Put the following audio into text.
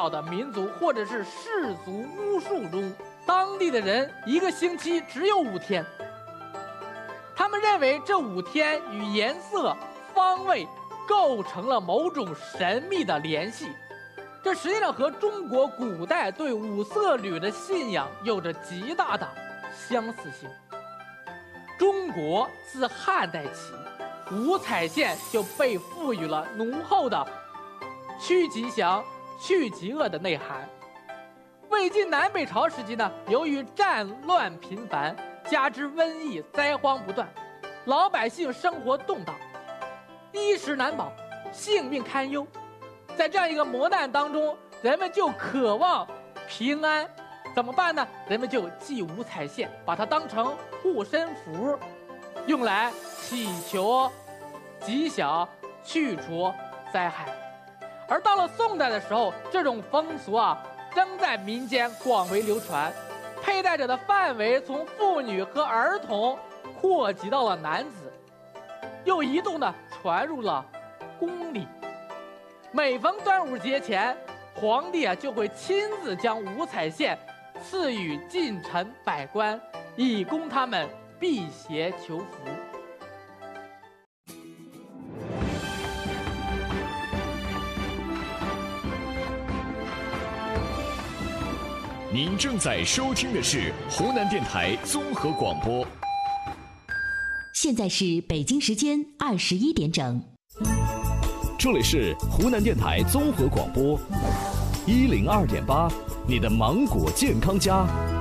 老的民族或者是氏族巫术中，当地的人一个星期只有5天。他们认为这5天与颜色、方位构成了某种神秘的联系，这实际上和中国古代对五色缕的信仰有着极大的相似性。中国自汉代起，五彩线就被赋予了浓厚的驱吉祥、去疾恶的内涵。魏晋南北朝时期呢，由于战乱频繁，加之瘟疫灾荒不断，老百姓生活动荡，衣食难保，性命堪忧。在这样一个磨难当中，人们就渴望平安，怎么办呢？人们就系五彩线，把它当成护身符，用来祈求吉祥，去除灾害。而到了宋代的时候，这种风俗仍在民间广为流传，佩戴者的范围从妇女和儿童扩及到了男子，又一度传入了宫里。每逢端午节前，皇帝就会亲自将五彩线赐予近臣百官，以供他们辟邪求福。 您正在收听的是湖南电台综合广播。 现在是北京时间21点整。 这里是湖南电台综合广播102.8，你的芒果健康家。